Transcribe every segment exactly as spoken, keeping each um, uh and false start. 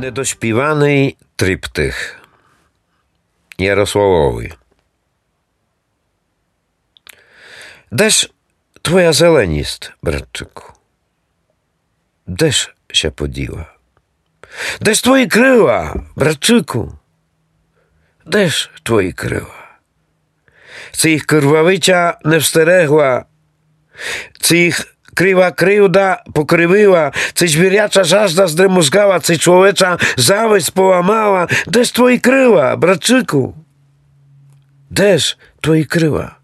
Недоспіваний триптих Jarosławowy. Deż twoja zelenist, bratczyku? Deż się podziła? Deż twoje kryła, bratczyku? Deż twoje kryła? Czy ich krwawicia nie wsteregła? Czy ich krywa kryjda pokrywiła? Czy zwierjacza żażda zdremuzgała? Czy człowiecza zawieść połamała? Deż twoje kryła, bratczyku? Deż twoje kryła?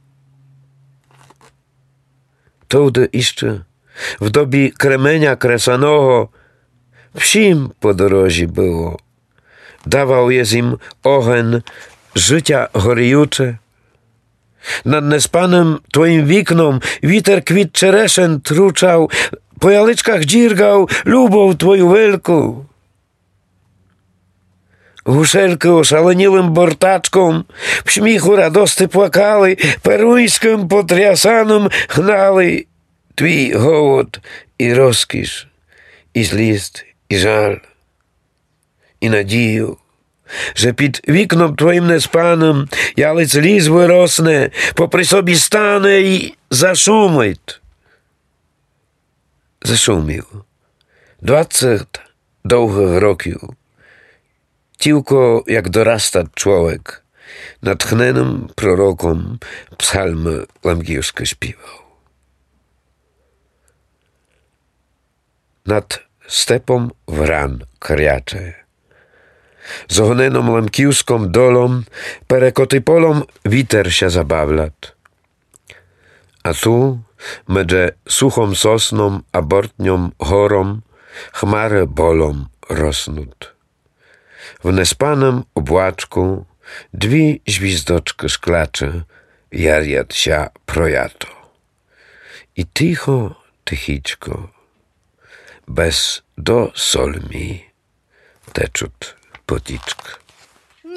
Туди іще, в добі кременя кресаного, всім по дорожі було. Давав єз їм оген життя горіюче. Над неспаним твоїм вікном вітер квіт черешен тручав, по яличках діргав любов твою велику. Гушельки ошаленілим бортачком в сміху радости плакали, перуйським потрясаном гнали твій голод і розкіш, і злість, і жаль, і надію, że під вікном твоїм неспаним ялиць ліс виросне, попри собі стане і зашумить. Зашумів. Двадцять довгих років. Тільки, як дорasta człowiek, natchnenym prorokom psalmy lamgijskie śpiewał. Nad stepą wran kriacze, z ogneną lamkijską dolą, perekoty polom witer się zabawlat. A tu, medże suchą sosną, a bortnią chorą, chmary bolą rosnut. W nespanym obłaczku dwie zwizdoczki szklacze jarjat się projato. I ticho, tychiczko, bez do solmi teczut poticzk.